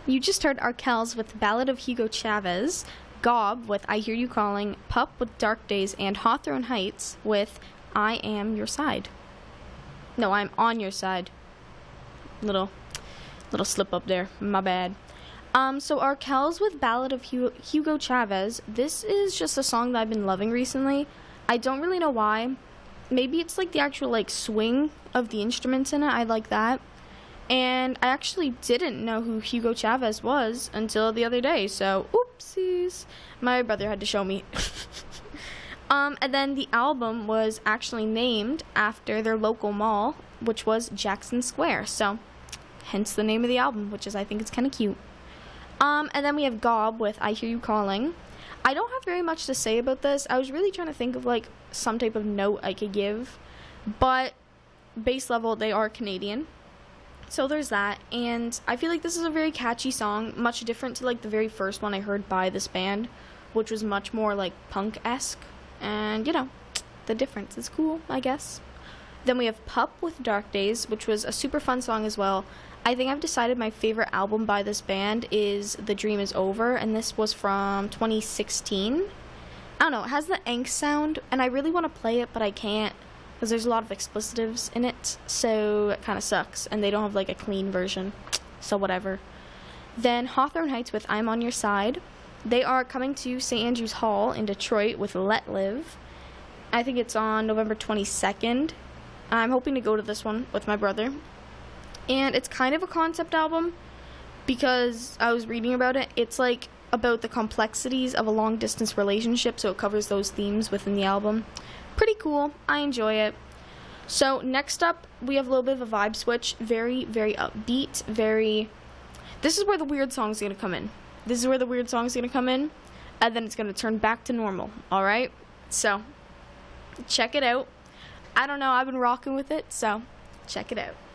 You just heard Arkells with Ballad of Hugo Chavez, Gob with I Hear You Calling, Pup with Dark Days, and Hawthorne Heights with I Am Your Side. No, I'm on your side. Little slip up there. My bad. So Arkells with Ballad of Hugo Chavez. This is just a song that I've been loving recently. I don't really know why. Maybe it's like the actual like swing of the instruments in it. I like that. And I actually didn't know who Hugo Chavez was until the other day, so oopsies. My brother had to show me. And then the album was actually named after their local mall, which was Jackson Square, so hence the name of the album, which is, I think it's kind of cute. And then we have Gob with I Hear You Calling. I don't have very much to say about this. I was really trying to think of like some type of note I could give, but base level, they are Canadian. So there's that, and I feel like this is a very catchy song, much different to like the very first one I heard by this band, which was much more like punk-esque, and you know, the difference is cool, I guess. Then we have Pup with Dark Days, which was a super fun song as well. I think I've decided my favorite album by this band is The Dream Is Over, and this was from 2016. I don't know, it has the angst sound, and I really want to play it, but I can't, because there's a lot of explicitives in it, so it kind of sucks, and they don't have like a clean version, so whatever. Then Hawthorne Heights with I'm On Your Side. They are coming to St. Andrews Hall in Detroit with Let Live. I think it's on November 22nd. I'm hoping to go to this one with my brother. And it's kind of a concept album, because I was reading about it. It's like about the complexities of a long-distance relationship, so it covers those themes within the album. Pretty cool. I enjoy it. So next up, we have a little bit of a vibe switch. Very, very upbeat. This is where the weird song's going to come in. And then it's going to turn back to normal. Alright? So, check it out. I don't know. I've been rocking with it, so check it out.